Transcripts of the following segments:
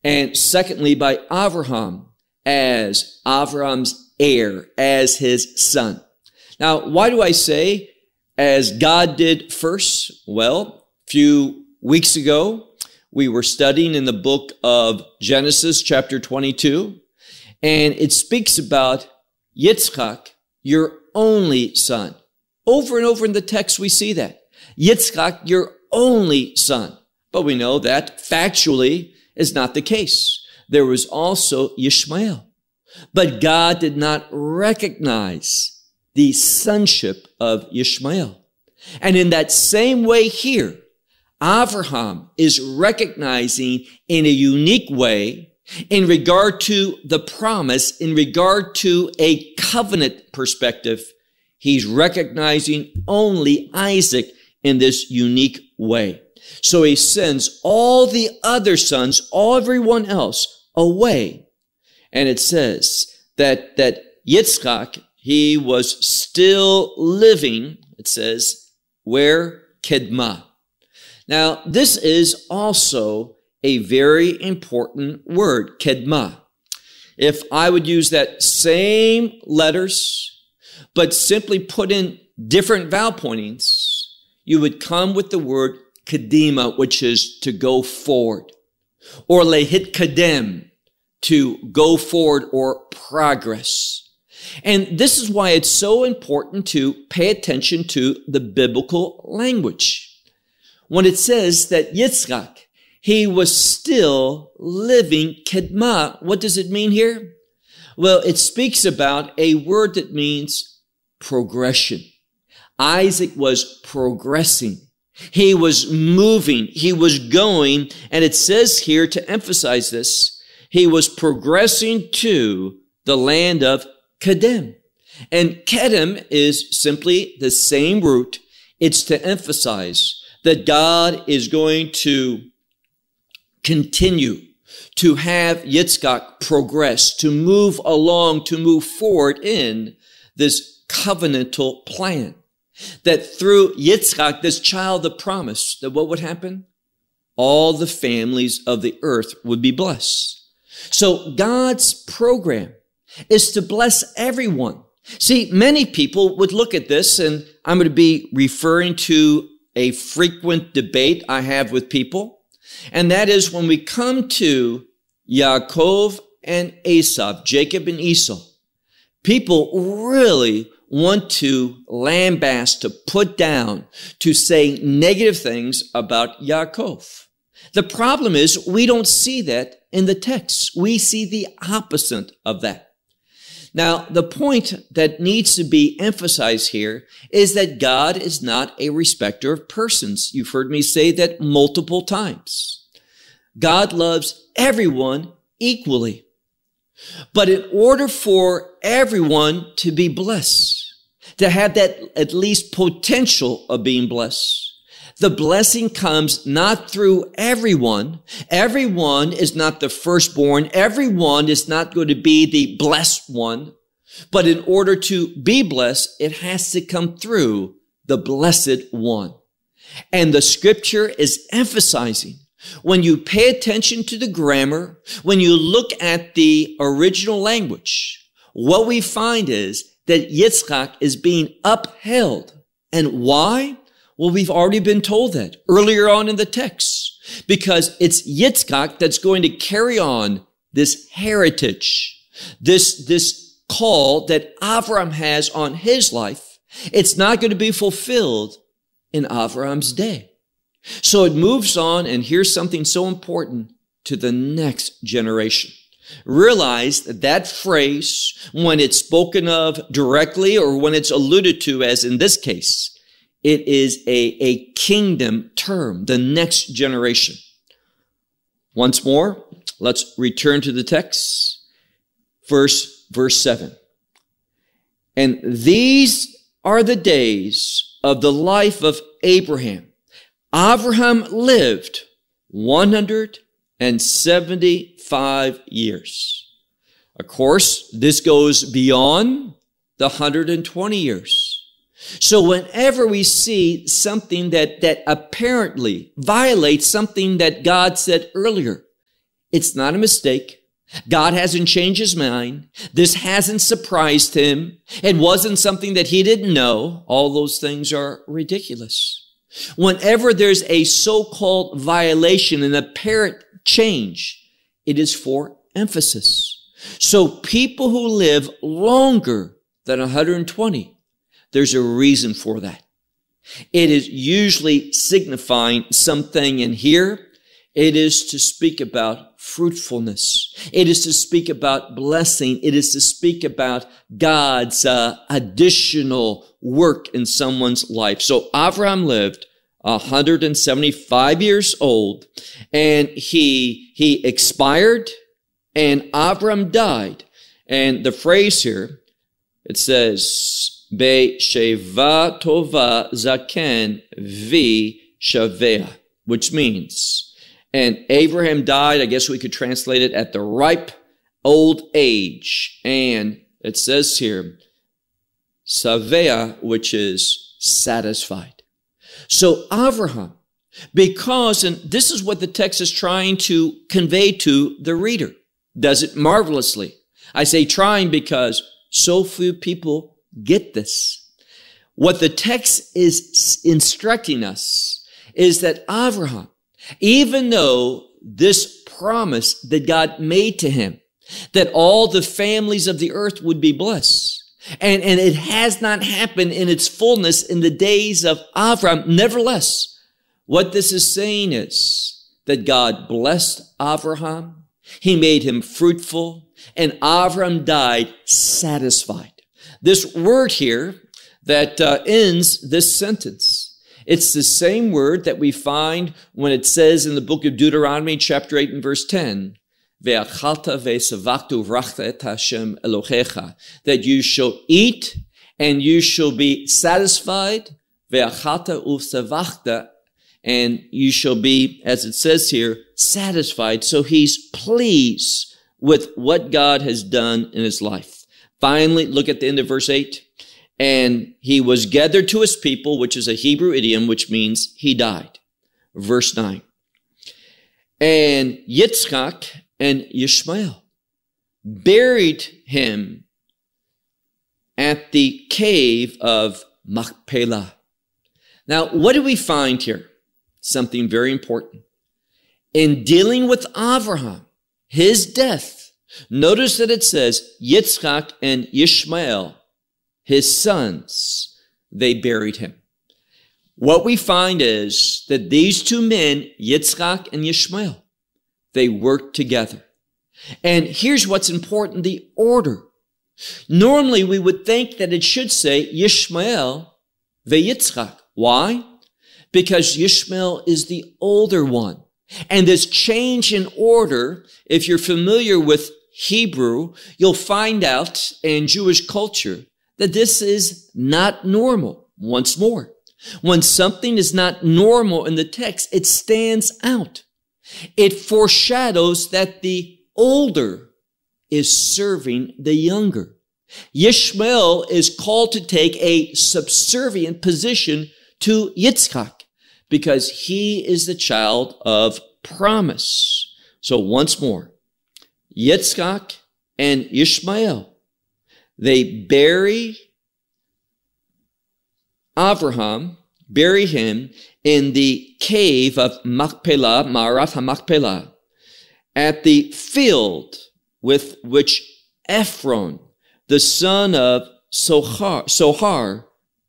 And secondly, by Abraham as Abraham's heir, as his son. Now, why do I say as God did first? Well, a few weeks ago, we were studying in the book of Genesis, chapter 22, and it speaks about Yitzchak, your only son. Over and over in the text, we see that. Yitzchak, your only son. But we know that factually is not the case. There was also Ishmael. But God did not recognize the sonship of Ishmael. And in that same way here, Abraham is recognizing in a unique way in regard to the promise, in regard to a covenant perspective. He's recognizing only Isaac in this unique way. So he sends all the other sons, everyone else, away. And it says that Yitzchak, he was still living, it says, where? Kedma. Now, this is also a very important word, Kedma. If I would use that same letters, but simply put in different vowel pointings, you would come with the word Kedima, which is to go forward, or lehit kadem, to go forward or progress. And this is why it's so important to pay attention to the biblical language. When it says that Yitzchak, he was still living Kedma, what does it mean here? Well, it speaks about a word that means progression. Isaac was progressing. He was moving. He was going. And it says here to emphasize this, he was progressing to the land of Kedem. And Kedem is simply the same root. It's to emphasize that God is going to continue to have Yitzchak progress, to move along, to move forward in this covenantal plan. That through Yitzchak, this child of promise, that what would happen? All the families of the earth would be blessed. So God's program is to bless everyone. See, many people would look at this, and I'm going to be referring to a frequent debate I have with people, and that is when we come to Yaakov and Esav, Jacob and Esau, people really want to lambast, to put down, to say negative things about Yaakov. The problem is we don't see that in the text. We see the opposite of that. Now, the point that needs to be emphasized here is that God is not a respecter of persons. You've heard me say that multiple times. God loves everyone equally. But in order for everyone to be blessed, to have that at least potential of being blessed, the blessing comes not through everyone. Everyone is not the firstborn. Everyone is not going to be the blessed one. But in order to be blessed, it has to come through the blessed one. And the scripture is emphasizing, when you pay attention to the grammar, when you look at the original language, what we find is that Yitzchak is being upheld. And why? Well, we've already been told that earlier on in the text, because it's Yitzchak that's going to carry on this heritage, this call that Abraham has on his life. It's not going to be fulfilled in Abraham's day. So it moves on, and here's something so important, to the next generation. Realize that phrase, when it's spoken of directly or when it's alluded to, as in this case, it is a kingdom term, the next generation. Once more, let's return to the text. Verse 7. And these are the days of the life of Abraham. Abraham lived 175 years. Of course, this goes beyond the 120 years. So whenever we see something that apparently violates something that God said earlier, It's not a mistake. God hasn't changed his mind. This hasn't surprised him. It wasn't something that he didn't know. All those things are ridiculous. Whenever there's a so-called violation, an apparent change, it is for emphasis. So people who live longer than 120, there's a reason for that. It is usually signifying something in here. It is to speak about fruitfulness. It is to speak about blessing. It is to speak about God's additional work in someone's life. So Abraham lived 175 years old, and he expired, and Abraham died. And the phrase here, it says, Be sheva tova zaken vi shavea, which means, and Abraham died, I guess we could translate it, at the ripe old age. And it says here, savea, which is satisfied. So Abraham, because, and this is what the text is trying to convey to the reader, does it marvelously. I say trying because so few people get this. What the text is instructing us is that Abraham, even though this promise that God made to him, that all the families of the earth would be blessed, and it has not happened in its fullness in the days of Abraham, nevertheless, what this is saying is that God blessed Abraham, he made him fruitful, and Abraham died satisfied. This word here that ends this sentence, it's the same word that we find when it says in the book of Deuteronomy, chapter 8 and verse 10, that you shall eat and you shall be satisfied, and you shall be, as it says here, satisfied. So he's pleased with what God has done in his life. Finally, look at the end of verse 8. And he was gathered to his people, which is a Hebrew idiom, which means he died. Verse 9. And Yitzchak and Yishmael buried him at the cave of Machpelah. Now, what do we find here? Something very important. In dealing with Abraham, his death, notice that it says Yitzchak and Yishmael, his sons, they buried him. What we find is that these two men, Yitzchak and Yishmael, they worked together. And here's what's important, the order. Normally, we would think that it should say Yishmael veYitzchak. Why? Because Yishmael is the older one. And this change in order, if you're familiar with Hebrew, you'll find out in Jewish culture that this is not normal. Once more, when something is not normal in the text, it stands out. It foreshadows that the older is serving the younger. Yishmael is called to take a subservient position to Yitzchak because he is the child of promise. So once more, Yitzchak and Yishmael, they bury Abraham, bury him in the cave of Machpelah, Ma'arat HaMachpelah, at the field with which Ephron, the son of Sohar,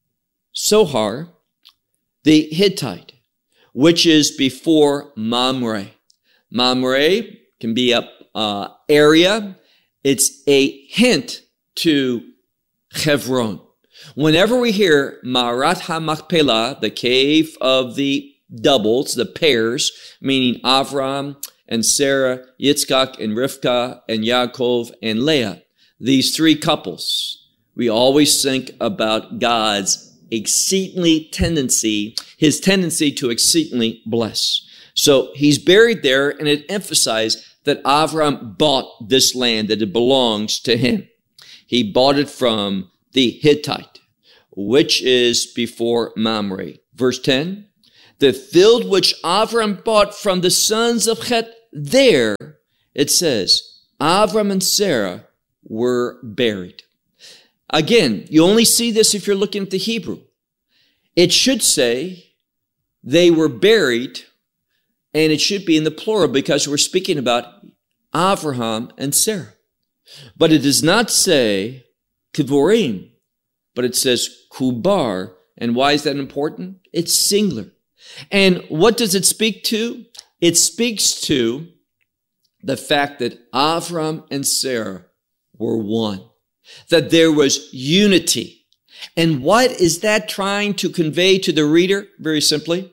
the Hittite, which is before Mamre. Mamre can be a area. It's a hint to Hebron. Whenever we hear Ma'arat HaMachpelah, the cave of the doubles, the pairs, meaning Avram and Sarah, Yitzchak and Rivka and Yaakov and Leah, these three couples, we always think about God's exceedingly tendency, his tendency to exceedingly bless. So he's buried there, and it emphasized that Avram bought this land, that it belongs to him. He bought it from the Hittite, which is before Mamre. Verse 10, the field which Avram bought from the sons of Chet, there it says, Avram and Sarah were buried. Again, you only see this if you're looking at the Hebrew. It should say they were buried, and it should be in the plural because we're speaking about Avraham and Sarah. But it does not say Kivorim, but it says Kubar. And why is that important? It's singular. And what does it speak to? It speaks to the fact that Avram and Sarah were one, that there was unity. And what is that trying to convey to the reader? Very simply,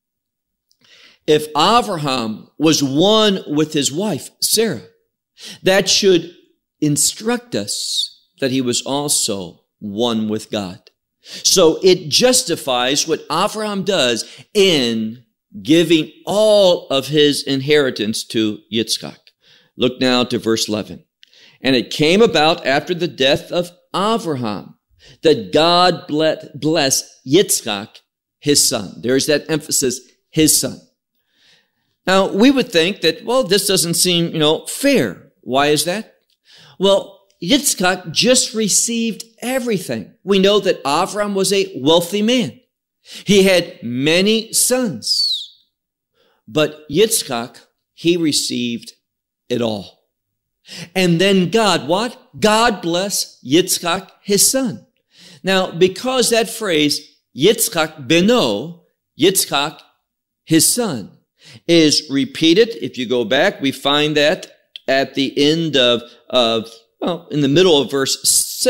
if Avraham was one with his wife, Sarah, that should instruct us that he was also one with God. So it justifies what Avraham does in giving all of his inheritance to Yitzchak. Look now to verse 11. And it came about after the death of Avraham that God blessed Yitzchak, his son. There's that emphasis, his son. Now, we would think that, well, this doesn't seem, fair. Why is that? Well, Yitzchak just received everything. We know that Avram was a wealthy man. He had many sons. But Yitzchak, he received it all. And then God, what? God bless Yitzchak, his son. Now, because that phrase, Yitzchak beno, Yitzchak, his son, is repeated. If you go back, we find that at the end in the middle of verse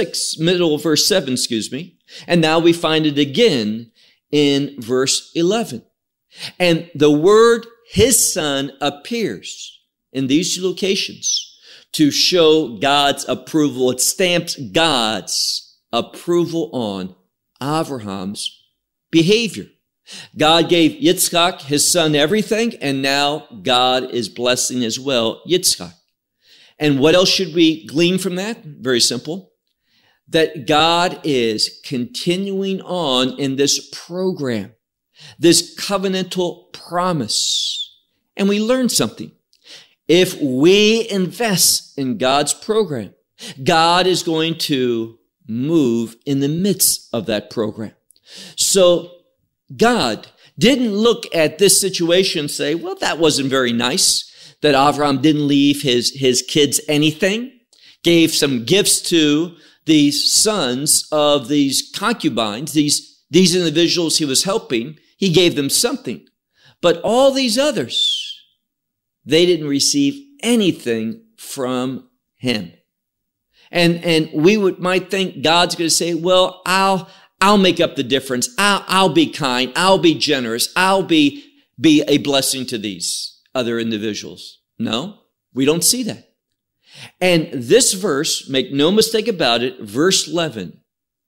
7, And now we find it again in verse 11. And the word his son appears in these two locations to show God's approval. It stamps God's approval on Abraham's behavior. God gave Yitzchak, his son, everything, and now God is blessing as well Yitzchak. And what else should we glean from that? Very simple. That God is continuing on in this program, this covenantal promise. And we learn something. If we invest in God's program, God is going to move in the midst of that program. So God didn't look at this situation and say, well, that wasn't very nice, that Avram didn't leave his kids anything, gave some gifts to these sons of these concubines, these individuals he was helping. He gave them something. But all these others, they didn't receive anything from him. And we might think God's going to say, well, I'll make up the difference. I'll be kind. I'll be generous. I'll be a blessing to these other individuals. No, we don't see that. And this verse, make no mistake about it, verse 11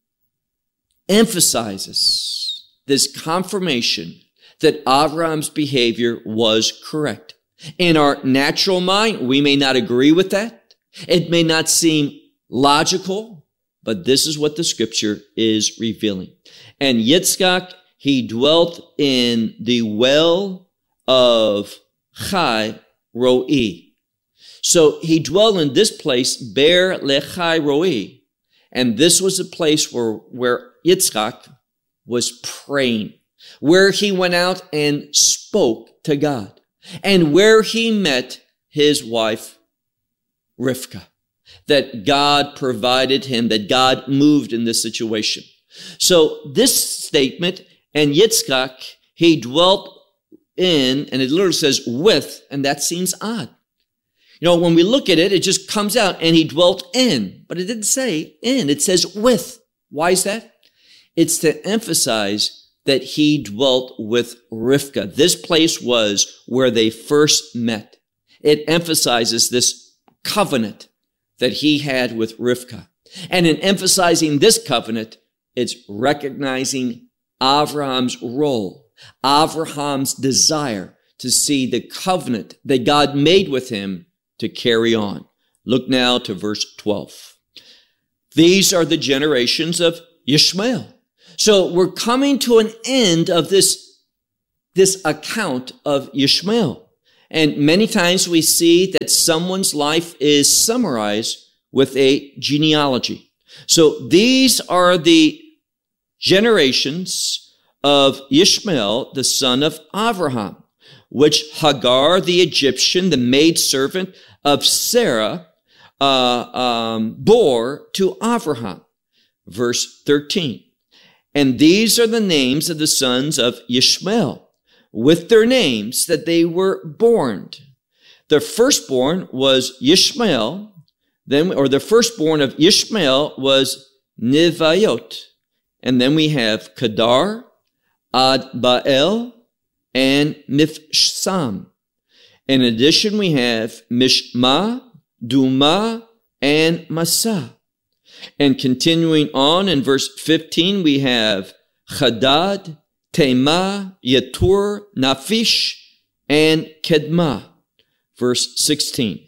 emphasizes this confirmation that Avram's behavior was correct. In our natural mind, we may not agree with that. It may not seem logical, but this is what the scripture is revealing. And Yitzchak, he dwelt in the well of Chai Roi. So he dwelt in this place, Ber Lechai Roi. And this was a place where Yitzchak was praying, where he went out and spoke to God, and where he met his wife, Rivka. That God provided him, that God moved in this situation. So this statement, and Yitzchak, he dwelt in, and it literally says with, and that seems odd. When we look at it, it just comes out, and he dwelt in, but it didn't say in, it says with. Why is that? It's to emphasize that he dwelt with Rivka. This place was where they first met. It emphasizes this covenant that he had with Rivka. And in emphasizing this covenant, it's recognizing Avraham's role, Avraham's desire to see the covenant that God made with him to carry on. Look now to verse 12. These are the generations of Ishmael. So we're coming to an end of this account of Ishmael. And many times we see that someone's life is summarized with a genealogy. So these are the generations of Ishmael, the son of Abraham, which Hagar, the Egyptian, the maidservant of Sarah, bore to Abraham. Verse 13. And these are the names of the sons of Ishmael, with their names that they were born. The firstborn was Ishmael, the firstborn of Ishmael was Neviot. And then we have Kedar, Adbael, and Mifsam. In addition, we have Mishma, Duma, and Massa. And continuing on in verse 15, we have Hadad, Tema, Yetur, Naphish, and Kedma. Verse 16.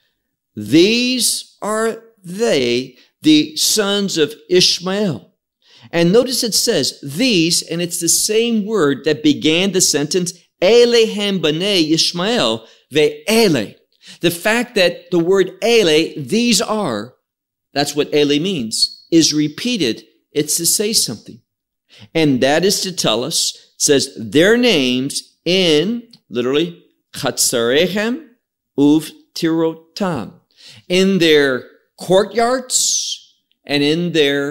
These are they, the sons of Ishmael. And notice it says these, and it's the same word that began the sentence, Elehem b'nei Ishmael ve'ele. The fact that the word ele, these are, that's what ele means, is repeated. It's to say something. And that is to tell us, it says their names in, literally, Chatzarehem uv tirotam, in their courtyards and in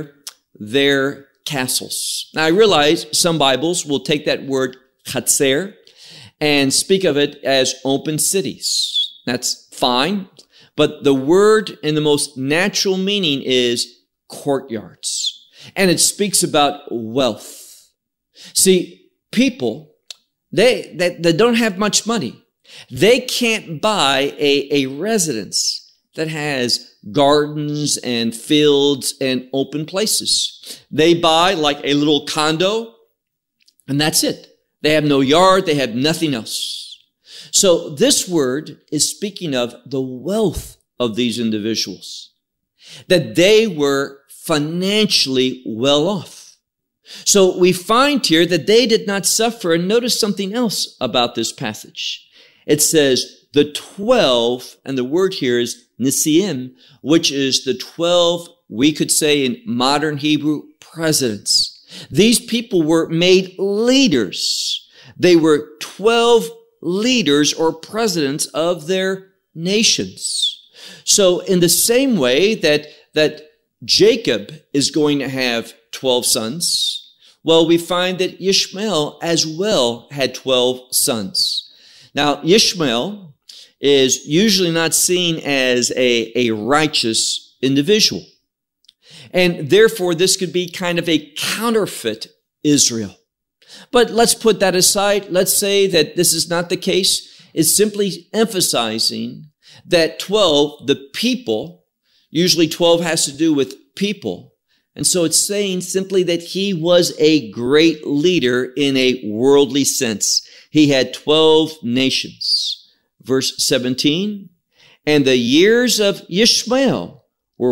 their castles. Now I realize some Bibles will take that word chatzer and speak of it as open cities. That's fine. But the word in the most natural meaning is courtyards. And it speaks about wealth. See, people, they don't have much money. They can't buy a residence that has gardens and fields and open places. They buy like a little condo, and that's it. They have no yard. They have nothing else. So this word is speaking of the wealth of these individuals, that they were financially well off. So we find here that they did not suffer. And notice something else about this passage. It says the 12, and the word here is Nisiim, which is the 12, we could say in modern Hebrew, presidents. These people were made leaders. They were 12 leaders or presidents of their nations. So in the same way that Jacob is going to have 12 sons, well, we find that Ishmael as well had 12 sons. Now, Ishmael is usually not seen as a righteous individual. And therefore, this could be kind of a counterfeit Israel. But let's put that aside. Let's say that this is not the case. It's simply emphasizing that 12, the people, usually 12 has to do with people. And so it's saying simply that he was a great leader in a worldly sense. He had 12 nations. Verse 17, and the years of Ishmael were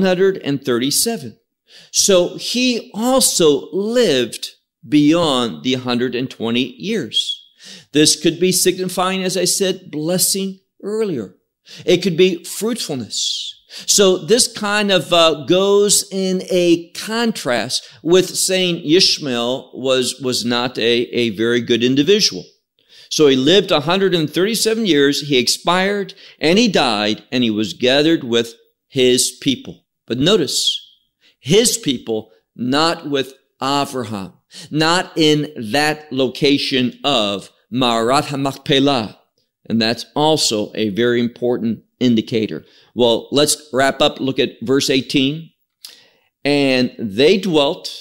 137. So he also lived beyond the 120 years. This could be signifying, as I said, blessing earlier. It could be fruitfulness. So this kind of goes in a contrast with saying Ishmael was not a very good individual. So he lived 137 years, he expired, and he died, and he was gathered with his people. But notice, his people, not with Avraham, not in that location of Ma'arat HaMachpelah. And that's also a very important indicator. Well, let's wrap up. Look at verse 18. And they dwelt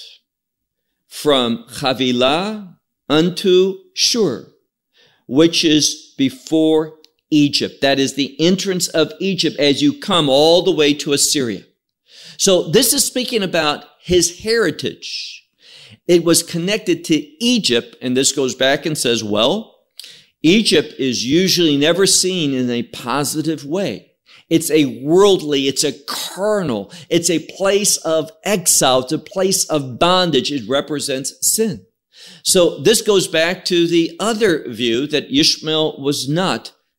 from Havilah unto Shur, which is before Egypt. That is the entrance of Egypt as you come all the way to Assyria. So this is speaking about his heritage. It was connected to Egypt, and this goes back and says, well, Egypt is usually never seen in a positive way. It's a worldly, it's a carnal, it's a place of exile, it's a place of bondage. It represents sin. So this goes back to the other view that Ishmael was not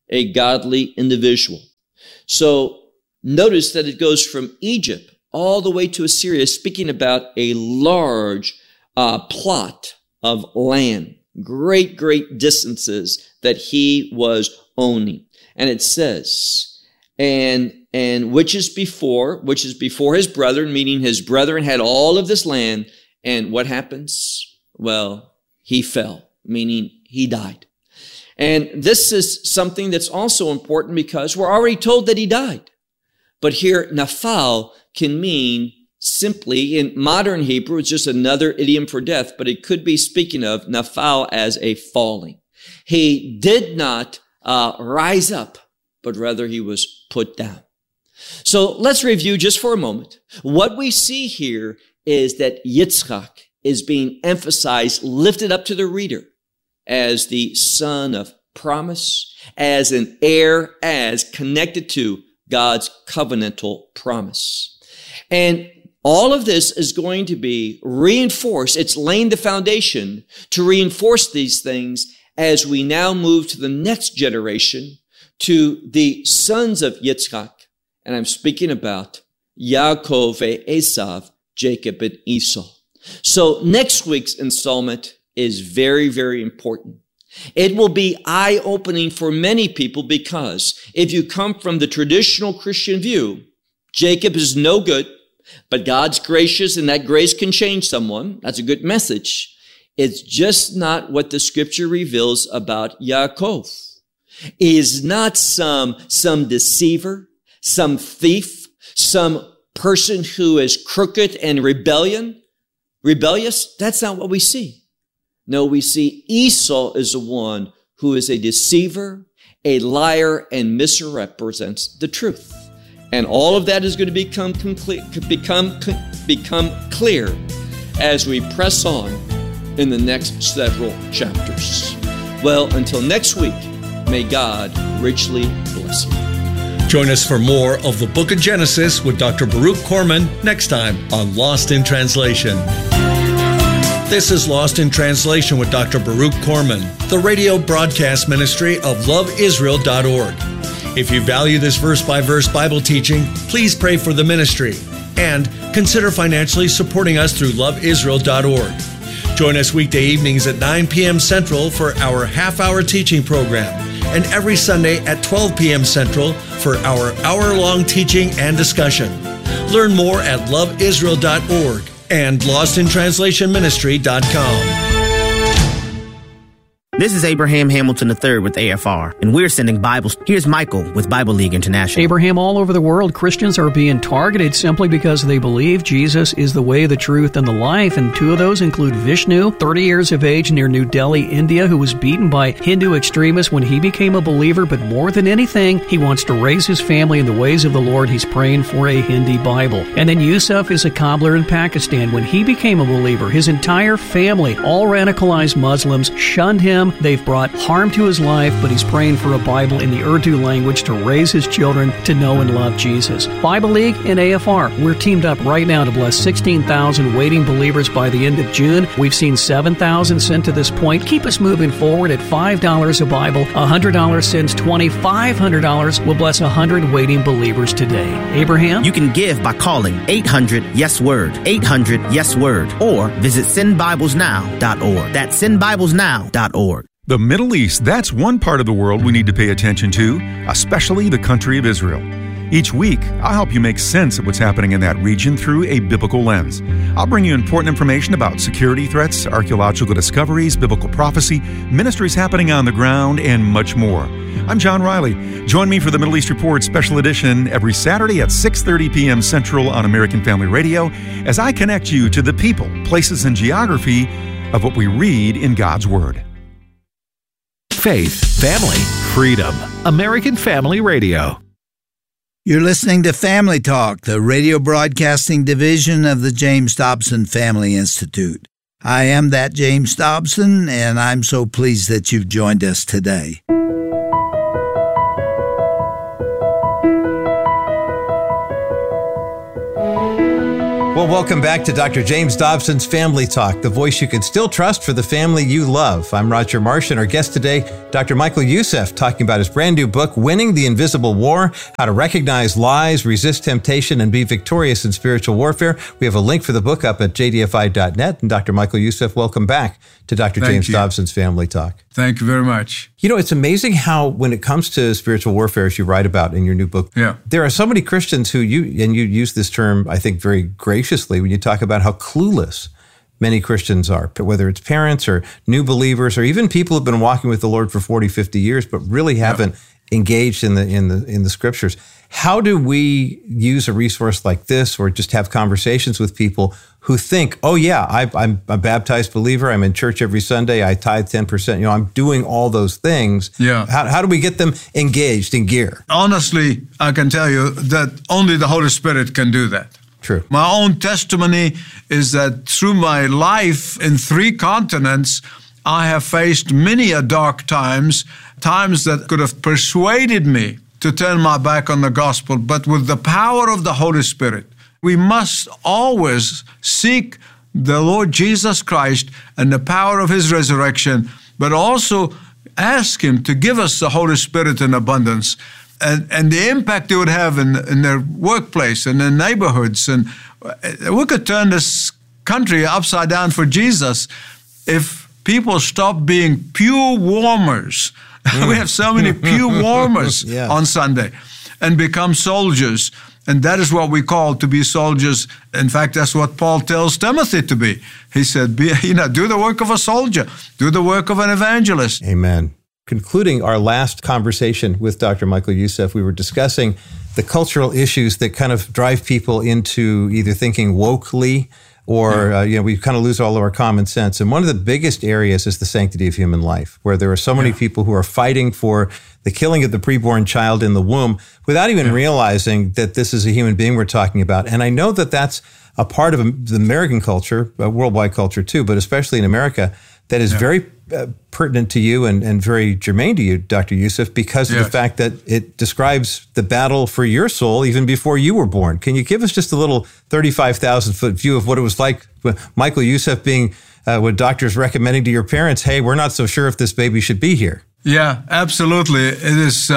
a godly individual. So notice that it goes from Egypt all the way to Assyria, speaking about a large plot of land, great distances that he was owning. And it says, and which is before his brethren, meaning his brethren had all of this land. And what happens? Well, he fell, meaning he died. And this is something that's also important because we're already told that he died. But here, nafal can mean simply, in modern Hebrew, it's just another idiom for death, but it could be speaking of nafal as a falling. He did not rise up, but rather he was put down. So let's review just for a moment. What we see here is that Yitzchak is being emphasized, lifted up to the reader as the son of promise, as an heir, as connected to God's covenantal promise. And all of this is going to be reinforced. It's laying the foundation to reinforce these things as we now move to the next generation, to the sons of Yitzchak. And I'm speaking about Yaakov and Esav, Jacob and Esau. So next week's installment is very, very important. It will be eye-opening for many people because if you come from the traditional Christian view, Jacob is no good, but God's gracious and that grace can change someone. That's a good message. It's just not what the scripture reveals about Yaakov. He is not some deceiver, some thief, some person who is crooked and rebellious. That's not what we see. No, we see Esau is the one who is a deceiver, a liar, and misrepresents the truth. And all of that is going to become clear as we press on in the next several chapters. Well, until next week, may God richly bless you. Join us for more of the Book of Genesis with Dr. Baruch Korman next time on Lost in Translation. This is Lost in Translation with Dr. Baruch Korman, the radio broadcast ministry of loveisrael.org. If you value this verse-by-verse Bible teaching, please pray for the ministry and consider financially supporting us through loveisrael.org. Join us weekday evenings at 9 p.m. Central for our half-hour teaching program and every Sunday at 12 p.m. Central for our hour-long teaching and discussion. Learn more at loveisrael.org and lostintranslationministry.com. This is Abraham Hamilton III with AFR, and we're sending Bibles. Here's Michael with Bible League International. Abraham, all over the world, Christians are being targeted simply because they believe Jesus is the way, the truth, and the life. And two of those include Vishnu, 30 years of age near New Delhi, India, who was beaten by Hindu extremists when he became a believer. But more than anything, he wants to raise his family in the ways of the Lord. He's praying for a Hindi Bible. And then Yusuf is a cobbler in Pakistan. When he became a believer, his entire family, all radicalized Muslims, shunned him. They've brought harm to his life, but he's praying for a Bible in the Urdu language to raise his children to know and love Jesus. Bible League and AFR, we're teamed up right now to bless 16,000 waiting believers by the end of June. We've seen 7,000 sent to this point. Keep us moving forward at $5 a Bible. $100 sends $20. $500 will bless 100 waiting believers today. Abraham? You can give by calling 800-YES-WORD, 800-YES-WORD, or visit sendbiblesnow.org. That's sendbiblesnow.org. The Middle East, that's one part of the world we need to pay attention to, especially the country of Israel. Each week, I'll help you make sense of what's happening in that region through a biblical lens. I'll bring you important information about security threats, archaeological discoveries, biblical prophecy, ministries happening on the ground, and much more. I'm John Riley. Join me for the Middle East Report Special Edition every Saturday at 6:30 p.m. Central on American Family Radio as I connect you to the people, places, and geography of what we read in God's Word. Faith, family, freedom. American Family Radio. You're listening to Family Talk, the radio broadcasting division of the James Dobson Family Institute. I am that James Dobson, and I'm so pleased that you've joined us today. Well, welcome back to Dr. James Dobson's Family Talk, the voice you can still trust for the family you love. I'm Roger Marsh, and our guest today, Dr. Michael Youssef, talking about his brand new book, Winning the Invisible War, How to Recognize Lies, Resist Temptation, and Be Victorious in Spiritual Warfare. We have a link for the book up at jdfi.net. And Dr. Michael Youssef, welcome back to Dr. James Dobson's Family Talk. Thank you very much. You know, it's amazing how when it comes to spiritual warfare, as you write about in your new book, there are so many Christians who you use this term, I think, very graciously when you talk about how clueless many Christians are, whether it's parents or new believers or even people who've been walking with the Lord for 40, 50 years, but really haven't engaged in the scriptures. How do we use a resource like this or just have conversations with people who think, oh yeah, I'm a baptized believer, I'm in church every Sunday, I tithe 10%, I'm doing all those things. Yeah. How do we get them engaged in gear? Honestly, I can tell you that only the Holy Spirit can do that. True. My own testimony is that through my life in 3 continents, I have faced many a dark times that could have persuaded me to turn my back on the gospel, but with the power of the Holy Spirit, we must always seek the Lord Jesus Christ and the power of His resurrection, but also ask Him to give us the Holy Spirit in abundance and the impact it would have in their workplace and in neighborhoods. And we could turn this country upside down for Jesus if people stop being pew warmers. We have so many pew warmers on Sunday and become soldiers. And that is what we call to be soldiers. In fact, that's what Paul tells Timothy to be. He said, do the work of a soldier, do the work of an evangelist. Amen. Concluding our last conversation with Dr. Michael Youssef, we were discussing the cultural issues that kind of drive people into either thinking wokely or, we kind of lose all of our common sense. And one of the biggest areas is the sanctity of human life, where there are so many people who are fighting for the killing of the preborn child in the womb without even realizing that this is a human being we're talking about. And I know that that's a part of the American culture, worldwide culture too, but especially in America, that is very pertinent to you and very germane to you, Dr. Youssef, because of the fact that it describes the battle for your soul even before you were born. Can you give us just a little 35,000-foot view of what it was like with Michael Youssef being, what doctors recommending to your parents, hey, we're not so sure if this baby should be here? Yeah, absolutely. It is.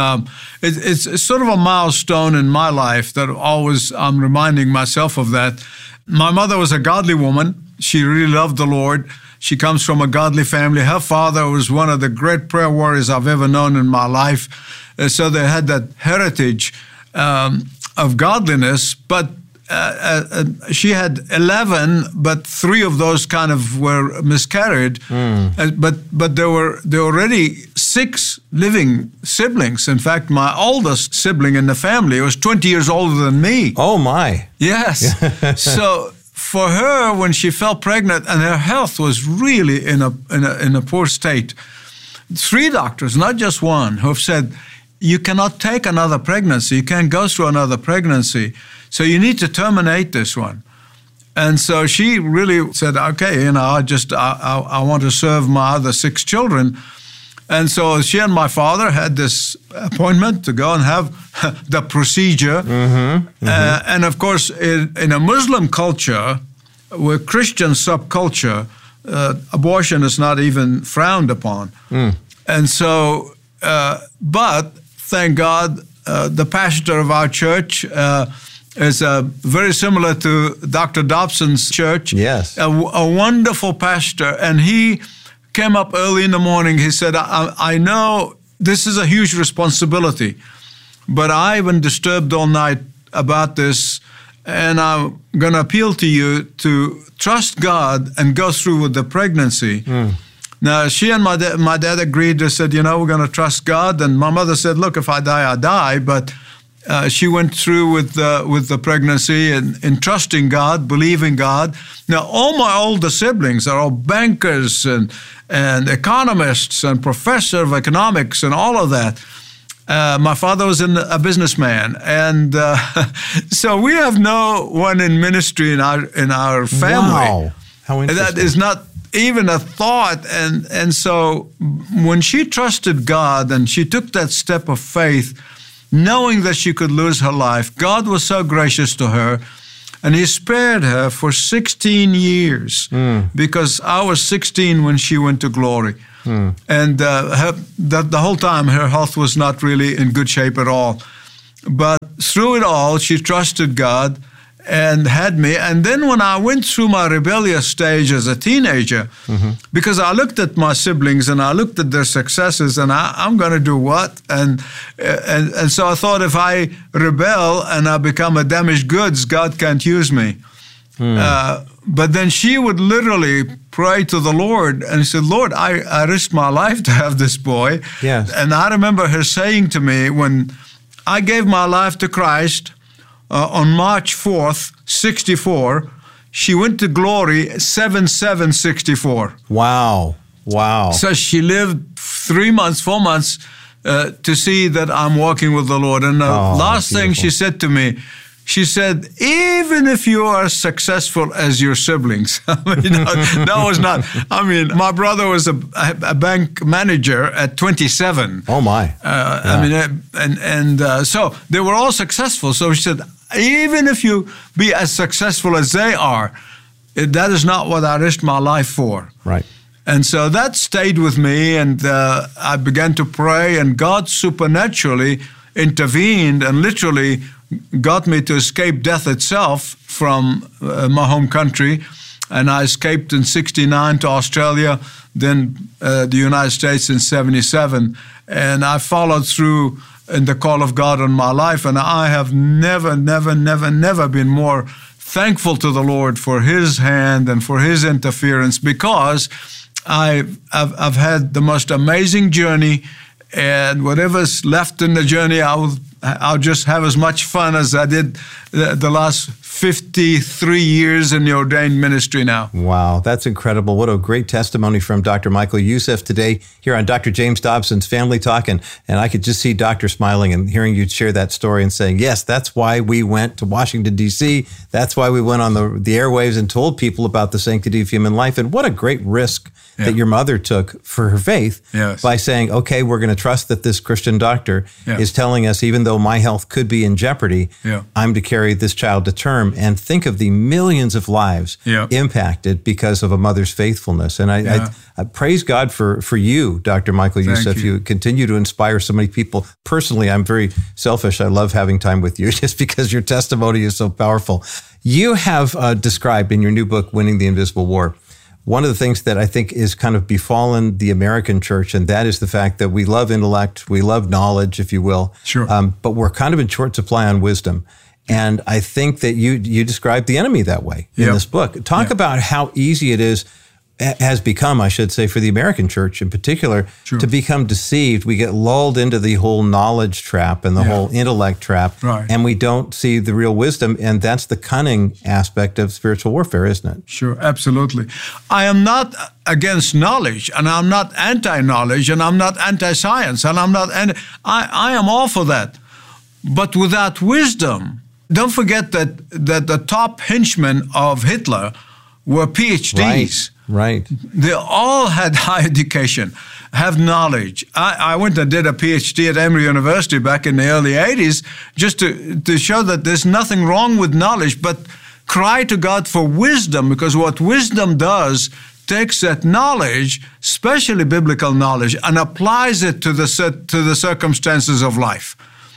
It's sort of a milestone in my life that always I'm reminding myself of that. My mother was a godly woman. She really loved the Lord. She comes from a godly family. Her father was one of the great prayer warriors I've ever known in my life. So they had that heritage of godliness, but she had 11, but 3 of those kind of were miscarried. But there were already 6 living siblings. In fact, my oldest sibling in the family was 20 years older than me. Oh my! Yes. So for her, when she fell pregnant and her health was really in a poor state, 3 doctors, not just one, who have said, you cannot take another pregnancy. You can't go through another pregnancy. So you need to terminate this one. And so she really said, okay, I want to serve my other 6 children. And so she and my father had this appointment to go and have the procedure. And of course, in a Muslim culture, with Christian subculture, abortion is not even frowned upon. And so, but thank God, the pastor of our church is very similar to Dr. Dobson's church. Yes. A wonderful pastor. And he came up early in the morning. He said, I know this is a huge responsibility, but I've been disturbed all night about this, and I'm going to appeal to you to trust God and go through with the pregnancy. Now, she and my dad agreed. They said, we're going to trust God. And my mother said, look, if I die, I die. But she went through with the pregnancy and in trusting God, believing God. Now, all my older siblings are all bankers and economists and professor of economics and all of that. My father was a businessman, and so we have no one in ministry in our family. Wow, how interesting! That is not even a thought. And so when she trusted God and she took that step of faith, knowing that she could lose her life, God was so gracious to her And he spared her for 16 years because I was 16 when she went to glory. And the whole time her health was not really in good shape at all. But through it all, she trusted God and had me. And then when I went through my rebellious stage as a teenager, because I looked at my siblings and I looked at their successes, and I'm going to do what? And so I thought, if I rebel and I become a damaged goods, God can't use me. But then she would literally pray to the Lord and said, Lord, I risked my life to have this boy. Yes. And I remember her saying to me, when I gave my life to Christ, on March 4th, 64, she went to glory 7/7/64. Wow. So she lived 4 months to see that I'm walking with the Lord. And the last thing she said to me, she said, even if you are as successful as your siblings. I mean, that was not, I mean, my brother was a bank manager at 27. Oh, my. I mean, so they were all successful. So she said, even if you be as successful as they are, that is not what I risked my life for. Right. And so that stayed with me, and I began to pray, and God supernaturally intervened and literally got me to escape death itself from my home country. And I escaped in 69 to Australia, then the United States in 77. And I followed through in the call of God on my life. And I have never been more thankful to the Lord for His hand and for His interference, because I've had the most amazing journey, and whatever's left in the journey, I'll just have as much fun as I did the last 53 years in the ordained ministry now. Wow, that's incredible. What a great testimony from Dr. Michael Youssef today here on Dr. James Dobson's Family Talk. And I could just see Doctor smiling and hearing you share that story and saying, yes, that's why we went to Washington, D.C. That's why we went on the airwaves and told people about the sanctity of human life. And what a great risk that your mother took for her faith by saying, okay, we're going to trust that this Christian doctor is telling us, even though my health could be in jeopardy, I'm to carry this child to term. And think of the millions of lives impacted because of a mother's faithfulness. And I praise God for you, Dr. Michael Youssef. You continue to inspire so many people. Personally, I'm very selfish. I love having time with you just because your testimony is so powerful. You have described in your new book, Winning the Invisible War, one of the things that I think is kind of befallen the American church, and that is the fact that we love intellect, we love knowledge, if you will, but we're kind of in short supply on wisdom. And I think that you describe the enemy that way in this book. Talk about how easy it has become, I should say, for the American church in particular, to become deceived. We get lulled into the whole knowledge trap and the whole intellect trap, and we don't see the real wisdom. And that's the cunning aspect of spiritual warfare, isn't it? Sure, absolutely. I am not against knowledge, and I'm not anti-knowledge, and I'm not anti-science, and I am all for that. But without wisdom, don't forget that the top henchmen of Hitler were PhDs. Right. They all had high education, have knowledge. I went and did a PhD at Emory University back in the early 80s just to show that there's nothing wrong with knowledge, but cry to God for wisdom, because what wisdom does, takes that knowledge, especially biblical knowledge, and applies it to the circumstances of life.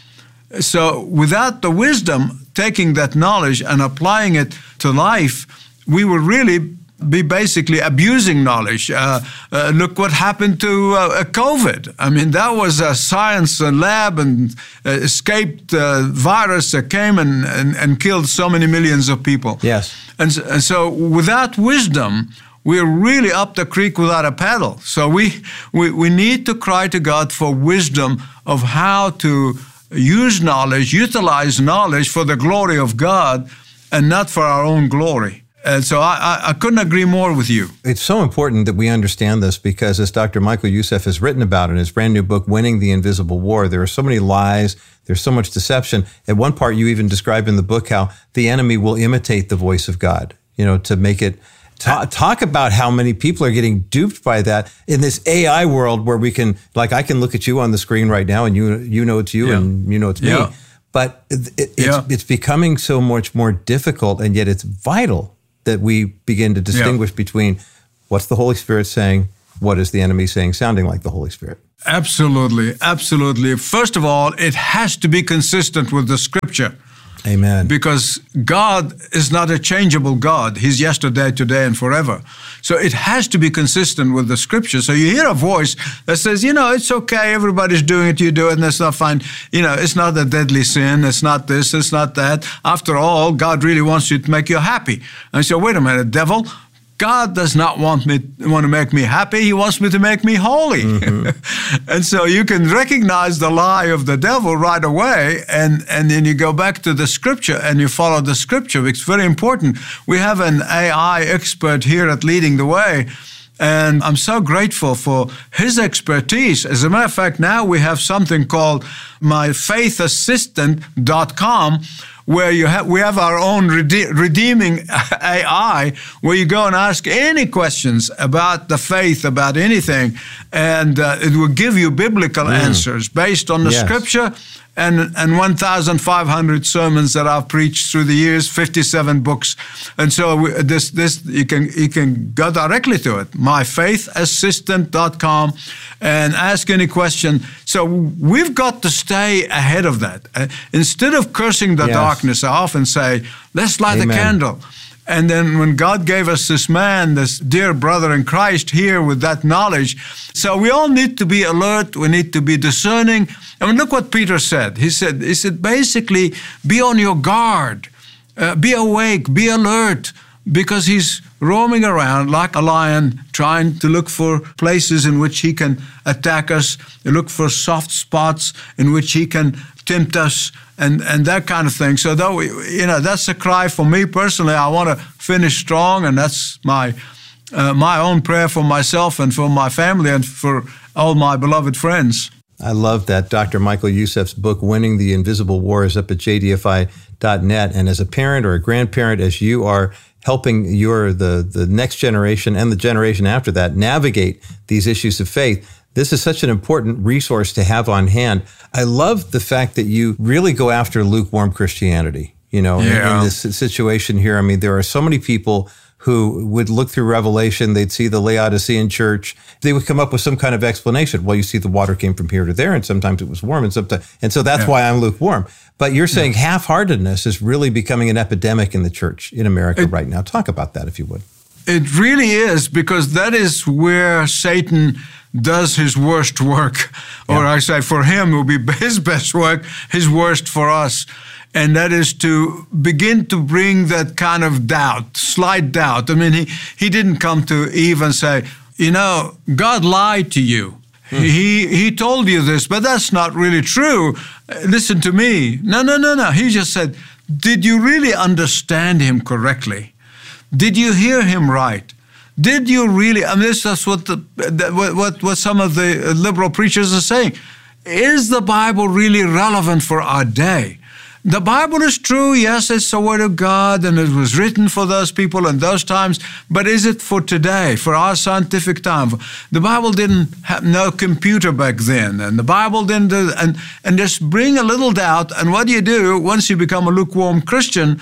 So without the wisdom, taking that knowledge and applying it to life, we would really be basically abusing knowledge. Look what happened to COVID. I mean, that was a science lab and escaped virus that came and killed so many millions of people. Yes. And so without wisdom, we're really up the creek without a paddle. So we need to cry to God for wisdom of how to use knowledge, utilize knowledge for the glory of God and not for our own glory. And so I couldn't agree more with you. It's so important that we understand this, because as Dr. Michael Youssef has written about in his brand new book, Winning the Invisible War, there are so many lies, there's so much deception. At one part, you even describe in the book how the enemy will imitate the voice of God, to make it. Talk about how many people are getting duped by that in this AI world where we can, like, I can look at you on the screen right now and you know it's you and you know it's me. But it's becoming so much more difficult, and yet it's vital that we begin to distinguish between what's the Holy Spirit saying, what is the enemy saying, sounding like the Holy Spirit. Absolutely, absolutely. First of all, it has to be consistent with the Scripture. Amen. Because God is not a changeable God. He's yesterday, today, and forever. So it has to be consistent with the Scripture. So you hear a voice that says, it's okay, everybody's doing it, you do it, and that's not fine. It's not a deadly sin, it's not this, it's not that. After all, God really wants you to make you happy. And I say, wait a minute, devil, God does not want to make me happy. He wants me to make me holy. Mm-hmm. And so you can recognize the lie of the devil right away, and then you go back to the Scripture and you follow the Scripture. It's very important. We have an AI expert here at Leading the Way, and I'm so grateful for his expertise. As a matter of fact, now we have something called myfaithassistant.com, where we have our own redeeming AI, where you go and ask any questions about the faith, about anything, and it will give you biblical answers based on the Scripture and 1,500 sermons that I've preached through the years, 57 books. And so this you can go directly to it, myfaithassistant.com, and ask any question. So we've got to stay ahead of that. Instead of cursing the darkness, I often say, let's light a candle. And then when God gave us this man, this dear brother in Christ here with that knowledge, so we all need to be alert, we need to be discerning. I mean, look what Peter said. He said basically, be on your guard, be awake, be alert, because he's roaming around like a lion, trying to look for places in which he can attack us, look for soft spots in which he can tempt us, and that kind of thing. So that's a cry for me personally. I want to finish strong, and that's my own prayer for myself and for my family and for all my beloved friends. I love that. Dr. Michael Youssef's book, Winning the Invisible War, is up at jdfi.net. And as a parent or a grandparent, as you are helping the next generation and the generation after that navigate these issues of faith, this is such an important resource to have on hand. I love the fact that you really go after lukewarm Christianity, in this situation here. I mean, there are so many people who would look through Revelation, they'd see the Laodicean church, they would come up with some kind of explanation. Well, you see the water came from here to there, and sometimes it was warm, and so that's why I'm lukewarm. But you're saying half-heartedness is really becoming an epidemic in the church in America right now. Talk about that, if you would. It really is, because that is where Satan does his worst work. Or I say for him, it will be his best work, his worst for us. And that is to begin to bring that kind of doubt, slight doubt. I mean, he didn't come to Eve and say, God lied to you. He told you this, but that's not really true. Listen to me. No. He just said, did you really understand him correctly? Did you hear him right? Did you really? I mean, that's what some of the liberal preachers are saying. Is the Bible really relevant for our day? The Bible is true, yes, it's the Word of God, and it was written for those people in those times, but is it for today, for our scientific time? The Bible didn't have no computer back then, and the Bible didn't do, and just bring a little doubt, and what do you do once you become a lukewarm Christian?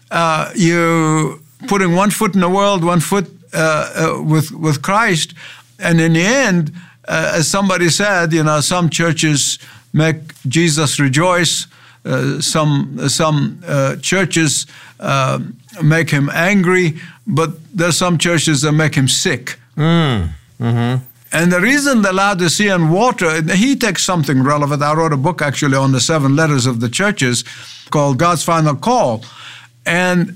You're putting one foot in the world, one foot with Christ, and in the end, as somebody said, some churches make Jesus rejoice, some churches make him angry, but there's some churches that make him sick. Mm-hmm. And the reason the Laodicean water, he takes something relevant. I wrote a book actually on the 7 letters of the churches called God's Final Call. And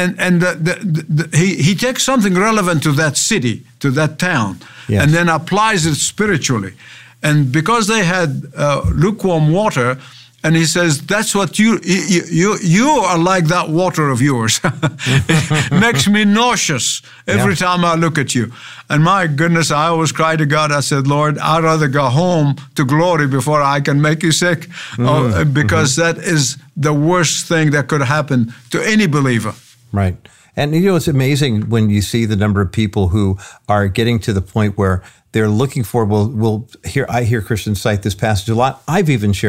he takes something relevant to that city, to that town, and then applies it spiritually. And because they had lukewarm water, and he says, that's what you are like that water of yours. It makes me nauseous every time I look at you. And my goodness, I always cry to God. I said, Lord, I'd rather go home to glory before I can make you sick, because that is the worst thing that could happen to any believer. Right. And it's amazing when you see the number of people who are getting to the point where they're looking for, I hear Christians cite this passage a lot. I've even shared it,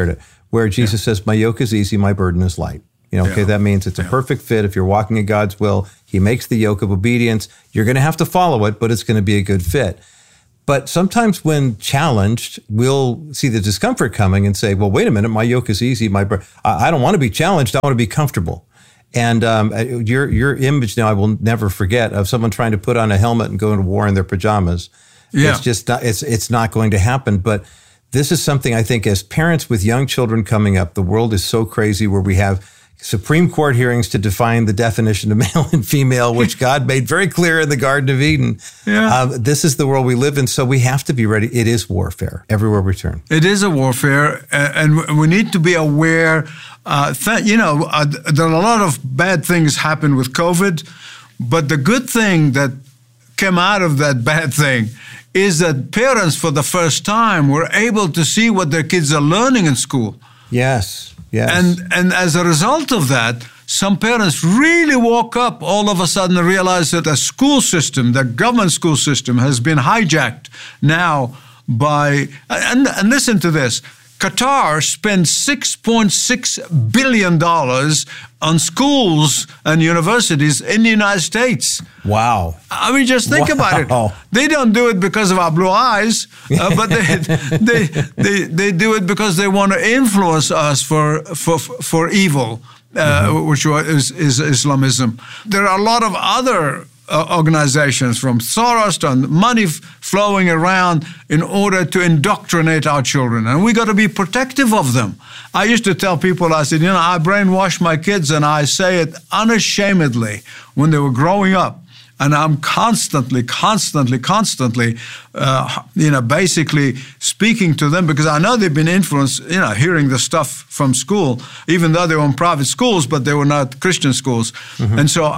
where Jesus says, my yoke is easy, my burden is light. Okay, that means it's a perfect fit. If you're walking in God's will, he makes the yoke of obedience. You're going to have to follow it, but it's going to be a good fit. But sometimes when challenged, we'll see the discomfort coming and say, well, wait a minute, my yoke is easy. I don't want to be challenged. I want to be comfortable. And your image now, I will never forget, of someone trying to put on a helmet and go into war in their pajamas. Yeah. It's just not, it's not going to happen. But this is something I think as parents with young children coming up, the world is so crazy where we have Supreme Court hearings to define the definition of male and female, which God made very clear in the Garden of Eden. Yeah. This is the world we live in, so we have to be ready. It is warfare everywhere we turn. It is a warfare, and we need to be aware. There are a lot of bad things happen with COVID, but the good thing that came out of that bad thing is that parents, for the first time, were able to see what their kids are learning in school. Yes. Yes. And as a result of that, some parents really woke up all of a sudden and realized that the school system, the government school system, has been hijacked now by, and listen to this, Qatar spends $6.6 billion on schools and universities in the United States. Wow. I mean, just think about it. They don't do it because of our blue eyes, but they do it because they want to influence us for evil, which is Islamism. There are a lot of other organizations, from Soros to money flowing around in order to indoctrinate our children. And we got to be protective of them. I used to tell people, I said, I brainwash my kids, and I say it unashamedly when they were growing up. And I'm constantly, basically speaking to them, because I know they've been influenced, hearing the stuff from school, even though they were in private schools, but they were not Christian schools. Mm-hmm. And so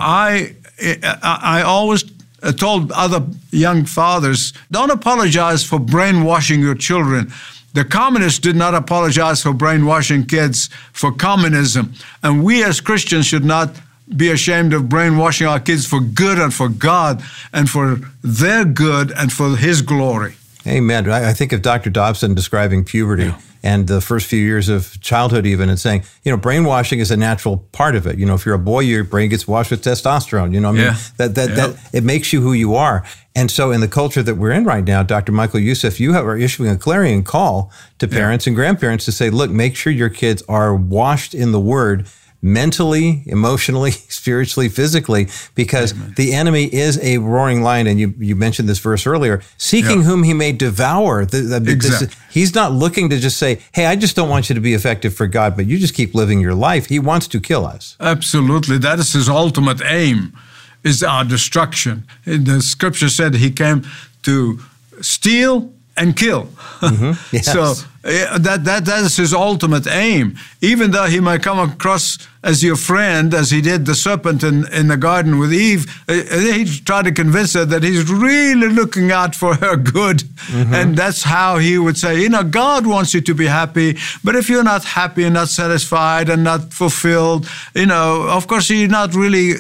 I always told other young fathers, don't apologize for brainwashing your children. The communists did not apologize for brainwashing kids for communism. And we as Christians should not be ashamed of brainwashing our kids for good and for God and for their good and for His glory. Amen. I think of Dr. Dobson describing puberty and the first few years of childhood even, and saying, brainwashing is a natural part of it. If you're a boy, your brain gets washed with testosterone. That it makes you who you are. And so in the culture that we're in right now, Dr. Michael Youssef, you are issuing a clarion call to parents and grandparents to say, look, make sure your kids are washed in the Word, mentally, emotionally, spiritually, physically, because the enemy is a roaring lion. And you mentioned this verse earlier, seeking whom he may devour. Exactly. He's not looking to just say, hey, I just don't want you to be effective for God, but you just keep living your life. He wants to kill us. Absolutely. That is his ultimate aim, is our destruction. The scripture said he came to steal and kill. Mm-hmm. Yes. So that is his ultimate aim. Even though he might come across as your friend, as he did the serpent in the garden with Eve, he tried to convince her that he's really looking out for her good. Mm-hmm. And that's how he would say, God wants you to be happy, but if you're not happy and not satisfied and not fulfilled, of course you're not really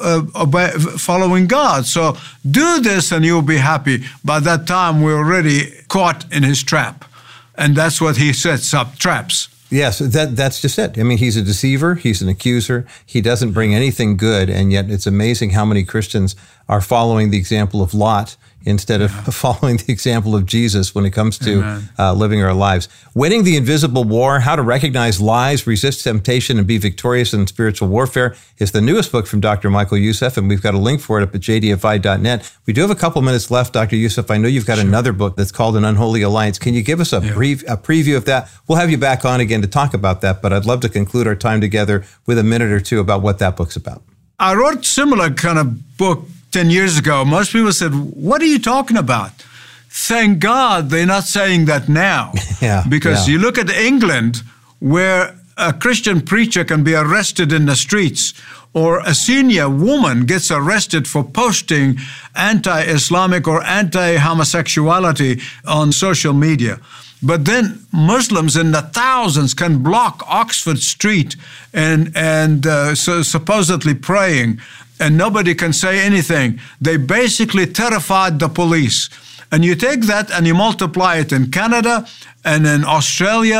following God. So do this and you'll be happy. By that time, we're already caught in his trap. And that's what he sets up, traps. Yes, that's just it. I mean, he's a deceiver. He's an accuser. He doesn't bring anything good. And yet it's amazing how many Christians are following the example of Lot instead of following the example of Jesus when it comes to living our lives. Winning the Invisible War, How to Recognize Lies, Resist Temptation, and Be Victorious in Spiritual Warfare is the newest book from Dr. Michael Youssef, and we've got a link for it up at jdfi.net. We do have a couple minutes left, Dr. Youssef. I know you've got another book that's called An Unholy Alliance. Can you give us a preview of that? We'll have you back on again to talk about that, but I'd love to conclude our time together with a minute or two about what that book's about. I wrote similar kind of book 10 years ago. Most people said, what are you talking about? Thank God they're not saying that now. Because you look at England, where a Christian preacher can be arrested in the streets, or a senior woman gets arrested for posting anti-Islamic or anti-homosexuality on social media. But then Muslims in the thousands can block Oxford Street and so supposedly praying, and nobody can say anything. They basically terrified the police. And you take that and you multiply it in Canada and in Australia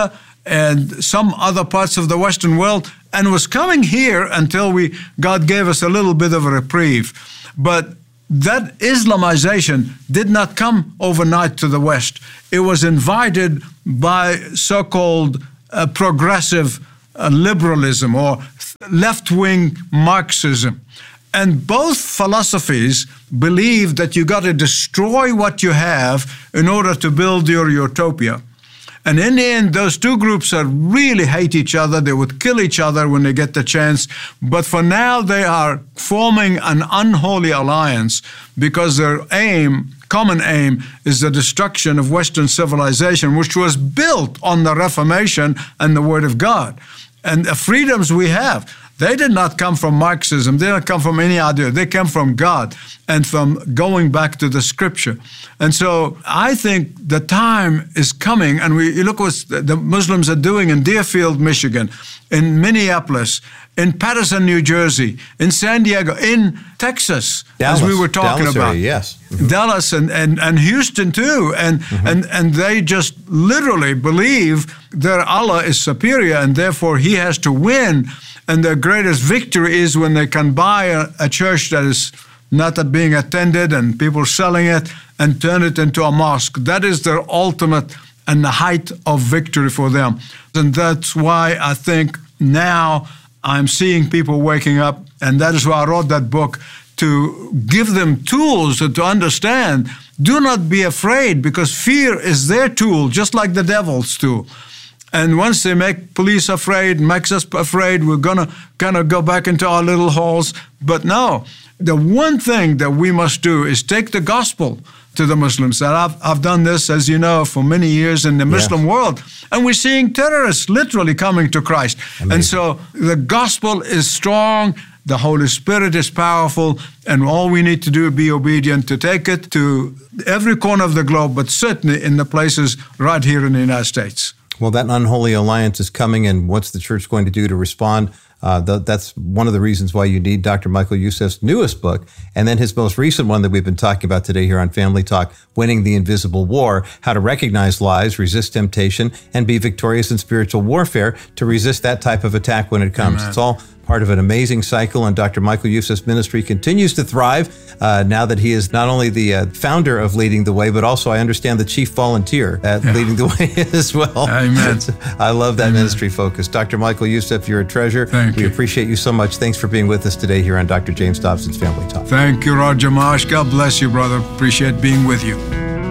and some other parts of the Western world, and was coming here until God gave us a little bit of a reprieve. But that Islamization did not come overnight to the West. It was invited by so-called progressive liberalism or left-wing Marxism. And both philosophies believe that you got to destroy what you have in order to build your utopia. And in the end, those two groups really hate each other. They would kill each other when they get the chance. But for now, they are forming an unholy alliance because their common aim, is the destruction of Western civilization, which was built on the Reformation and the Word of God. And the freedoms we have, they did not come from Marxism. They did not come from any idea. They came from God and from going back to the Scripture. And so I think the time is coming, and you look what the Muslims are doing in Deerfield, Michigan, in Minneapolis, in Patterson, New Jersey, in San Diego, in Texas, Dallas, as we were talking Dallas about. Area, yes. Mm-hmm. Dallas and Houston too. And they just literally believe that Allah is superior and therefore He has to win. And their greatest victory is when they can buy a church that is not being attended and people selling it and turn it into a mosque. That is their ultimate and the height of victory for them. And that's why I think now I'm seeing people waking up, and that is why I wrote that book, to give them tools to understand. Do not be afraid, because fear is their tool, just like the devil's tool. And once they make police afraid, makes us afraid, we're going to kind of go back into our little holes. But no, the one thing that we must do is take the gospel to the Muslims. And I've done this, as you know, for many years in the Muslim world. And we're seeing terrorists literally coming to Christ. Amazing. And so the gospel is strong. The Holy Spirit is powerful. And all we need to do is be obedient to take it to every corner of the globe, but certainly in the places right here in the United States. Well, that unholy alliance is coming, and what's the church going to do to respond? That's one of the reasons why you need Dr. Michael Youssef's newest book, and then his most recent one that we've been talking about today here on Family Talk, Winning the Invisible War, How to Recognize Lies, Resist Temptation, and Be Victorious in Spiritual Warfare to resist that type of attack when it comes. Amen. It's all part of an amazing cycle, and Dr. Michael Youssef's ministry continues to thrive now that he is not only the founder of Leading the Way, but also, I understand, the chief volunteer at Leading the Way as well. Amen. I love that ministry focus. Dr. Michael Youssef, you're a treasure. Thank you. We appreciate you so much. Thanks for being with us today here on Dr. James Dobson's Family Talk. Thank you, Roger Marsh. God bless you, brother. Appreciate being with you.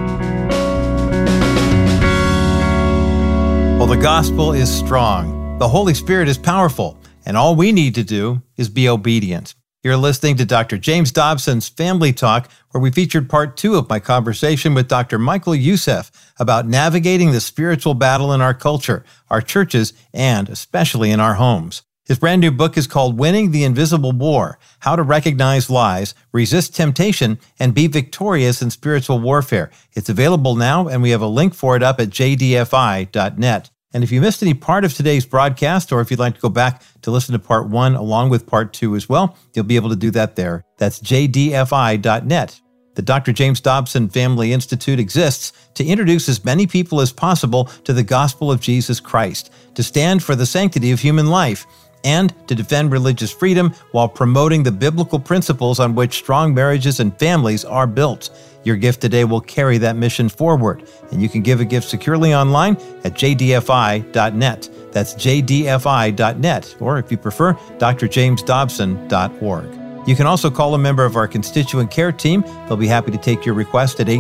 Well, the gospel is strong. The Holy Spirit is powerful. And all we need to do is be obedient. You're listening to Dr. James Dobson's Family Talk, where we featured part 2 of my conversation with Dr. Michael Youssef about navigating the spiritual battle in our culture, our churches, and especially in our homes. His brand new book is called Winning the Invisible War, How to Recognize Lies, Resist Temptation, and Be Victorious in Spiritual Warfare. It's available now, and we have a link for it up at jdfi.net. And if you missed any part of today's broadcast, or if you'd like to go back to listen to part 1 along with part 2 as well, you'll be able to do that there. That's jdfi.net. The Dr. James Dobson Family Institute exists to introduce as many people as possible to the gospel of Jesus Christ, to stand for the sanctity of human life, and to defend religious freedom while promoting the biblical principles on which strong marriages and families are built. Your gift today will carry that mission forward, and you can give a gift securely online at jdfi.net. That's jdfi.net, or if you prefer, drjamesdobson.org. You can also call a member of our constituent care team. They'll be happy to take your request at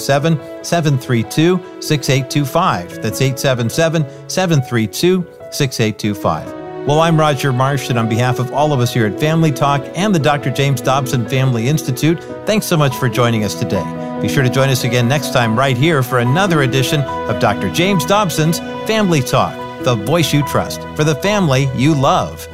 877-732-6825. That's 877-732-6825. Well, I'm Roger Marsh, and on behalf of all of us here at Family Talk and the Dr. James Dobson Family Institute, thanks so much for joining us today. Be sure to join us again next time right here for another edition of Dr. James Dobson's Family Talk, the voice you trust for the family you love.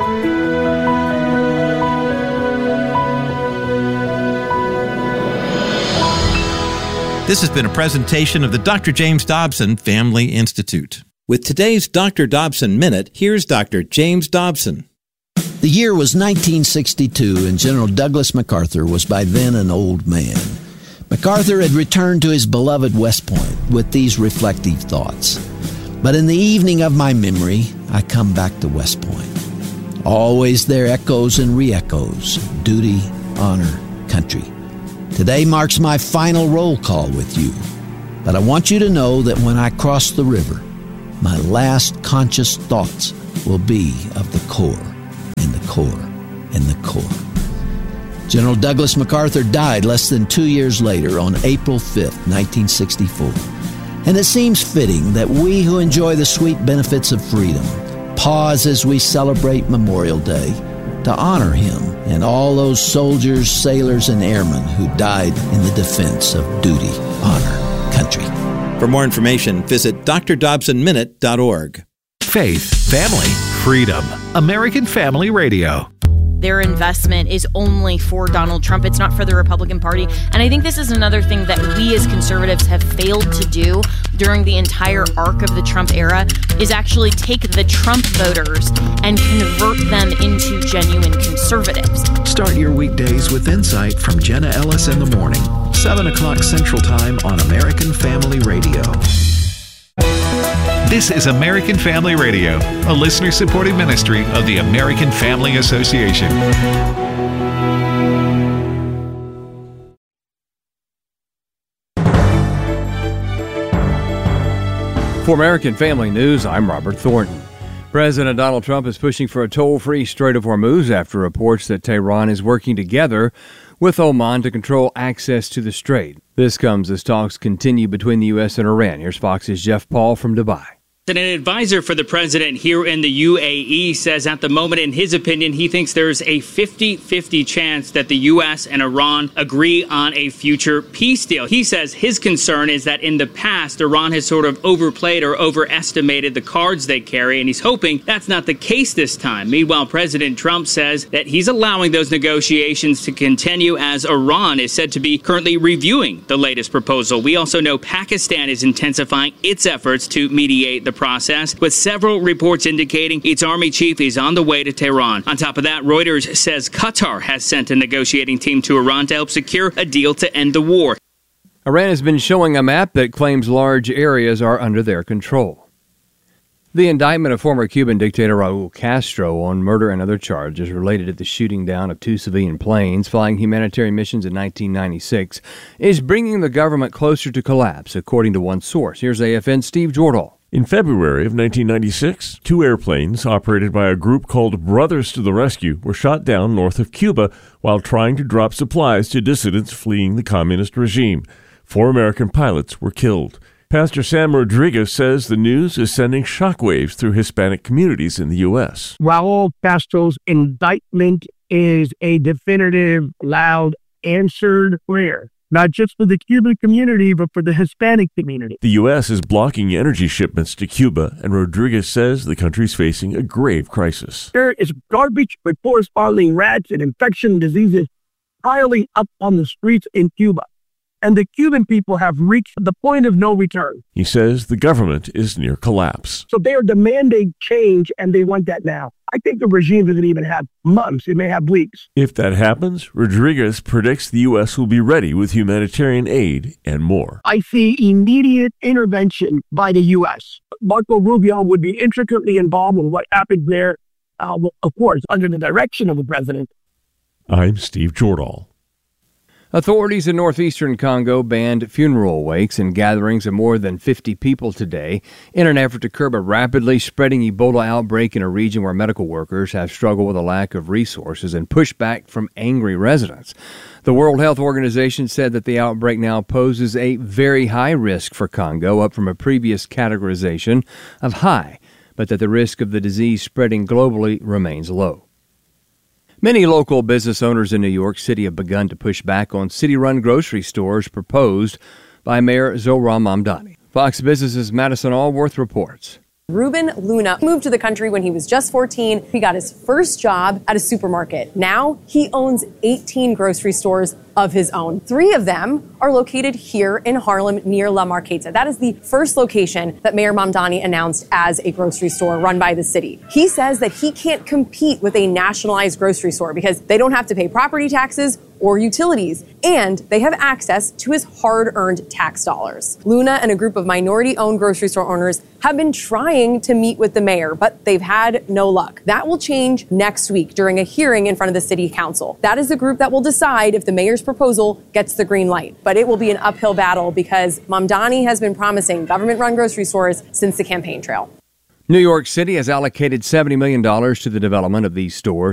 This has been a presentation of the Dr. James Dobson Family Institute. With today's Dr. Dobson Minute, here's Dr. James Dobson. The year was 1962, and General Douglas MacArthur was by then an old man. MacArthur had returned to his beloved West Point with these reflective thoughts. But in the evening of my memory, I come back to West Point. Always there echoes and re-echoes, duty, honor, country. Today marks my final roll call with you. But I want you to know that when I cross the river, my last conscious thoughts will be of the Corps, and the Corps, and the Corps. General Douglas MacArthur died less than 2 years later on April 5th, 1964. And it seems fitting that we who enjoy the sweet benefits of freedom pause as we celebrate Memorial Day to honor him and all those soldiers, sailors, and airmen who died in the defense of duty, honor, country. For more information, visit drdobsonminute.org. Faith, family, freedom. American Family Radio. Their investment is only for Donald Trump. It's not for the Republican Party. And I think this is another thing that we as conservatives have failed to do during the entire arc of the Trump era is actually take the Trump voters and convert them into genuine conservatives. Start your weekdays with insight from Jenna Ellis in the morning, 7 o'clock Central Time on American Family Radio. This is American Family Radio, a listener-supported ministry of the American Family Association. For American Family News, I'm Robert Thornton. President Donald Trump is pushing for a toll-free Strait of Hormuz after reports that Tehran is working together with Oman to control access to the strait. This comes as talks continue between the U.S. and Iran. Here's Fox's Jeff Paul from Dubai. An advisor for the president here in the UAE says at the moment, in his opinion, he thinks there's a 50-50 chance that the U.S. and Iran agree on a future peace deal. He says his concern is that in the past, Iran has sort of overplayed or overestimated the cards they carry, and he's hoping that's not the case this time. Meanwhile, President Trump says that he's allowing those negotiations to continue as Iran is said to be currently reviewing the latest proposal. We also know Pakistan is intensifying its efforts to mediate the process, with several reports indicating its army chief is on the way to Tehran. On top of that, Reuters says Qatar has sent a negotiating team to Iran to help secure a deal to end the war. Iran has been showing a map that claims large areas are under their control. The indictment of former Cuban dictator Raul Castro on murder and other charges related to the shooting down of 2 civilian planes flying humanitarian missions in 1996 is bringing the government closer to collapse, according to one source. Here's AFN's Steve Jordahl. In February of 1996, 2 airplanes operated by a group called Brothers to the Rescue were shot down north of Cuba while trying to drop supplies to dissidents fleeing the communist regime. 4 American pilots were killed. Pastor Sam Rodriguez says the news is sending shockwaves through Hispanic communities in the U.S. Raul Castro's indictment is a definitive, loud, answered prayer. Not just for the Cuban community, but for the Hispanic community. The U.S. is blocking energy shipments to Cuba, and Rodriguez says the country's facing a grave crisis. There is garbage with corresponding rats and infection diseases piling up on the streets in Cuba. And the Cuban people have reached the point of no return. He says the government is near collapse. So they are demanding change, and they want that now. I think the regime doesn't even have months. It may have weeks. If that happens, Rodriguez predicts the U.S. will be ready with humanitarian aid and more. I see immediate intervention by the U.S. Marco Rubio would be intricately involved in what happened there, of course, under the direction of the president. I'm Steve Jordahl. Authorities in northeastern Congo banned funeral wakes and gatherings of more than 50 people today in an effort to curb a rapidly spreading Ebola outbreak in a region where medical workers have struggled with a lack of resources and pushback from angry residents. The World Health Organization said that the outbreak now poses a very high risk for Congo, up from a previous categorization of high, but that the risk of the disease spreading globally remains low. Many local business owners in New York City have begun to push back on city-run grocery stores proposed by Mayor Zohran Mamdani. Fox Business's Madison Allworth reports. Ruben Luna moved to the country when he was just 14. He got his first job at a supermarket. Now he owns 18 grocery stores of his own. 3 of them are located here in Harlem near La Marqueta. That is the first location that Mayor Mamdani announced as a grocery store run by the city. He says that he can't compete with a nationalized grocery store because they don't have to pay property taxes or utilities, and they have access to his hard-earned tax dollars. Luna and a group of minority-owned grocery store owners have been trying to meet with the mayor, but they've had no luck. That will change next week during a hearing in front of the city council. That is the group that will decide if the mayor's proposal gets the green light. But it will be an uphill battle because Mamdani has been promising government-run grocery stores since the campaign trail. New York City has allocated $70 million to the development of these stores.